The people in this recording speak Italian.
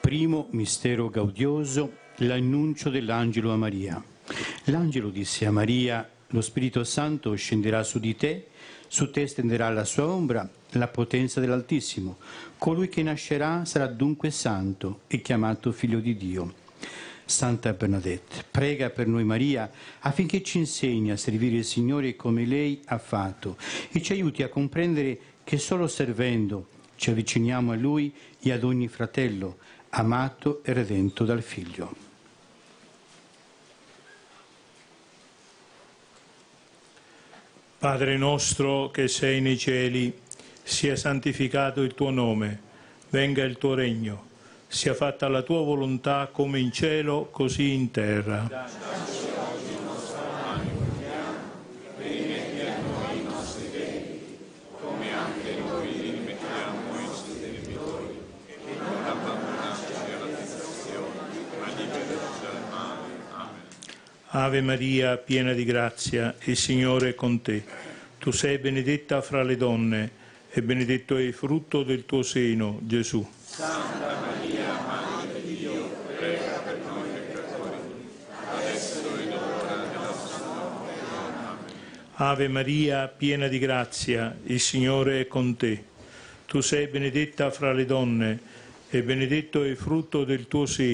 Primo mistero gaudioso, l'annuncio dell'angelo a Maria. L'angelo disse a Maria: lo Spirito Santo scenderà su di te stenderà la sua ombra, la potenza dell'Altissimo. Colui che nascerà sarà dunque santo e chiamato Figlio di Dio. Santa Bernadette, prega per noi Maria affinché ci insegni a servire il Signore come lei ha fatto e ci aiuti a comprendere che solo servendo ci avviciniamo a Lui e ad ogni fratello, amato e redento dal Figlio. Padre nostro che sei nei cieli, sia santificato il tuo nome, venga il tuo regno, sia fatta la tua volontà come in cielo, così in terra. Ave Maria, piena di grazia, il Signore è con te. Tu sei benedetta fra le donne e benedetto è il frutto del tuo seno, Gesù. Santa Maria, Madre di Dio, prega per noi peccatori, adesso e l'ora della nostra morte. Amen. Ave Maria, piena di grazia, il Signore è con te. Tu sei benedetta fra le donne e benedetto è il frutto del tuo seno,